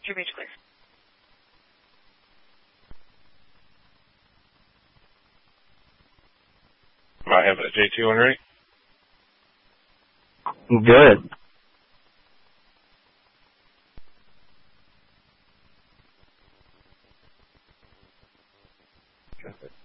your reach, please. I have a J2 one ready. Good. Got it.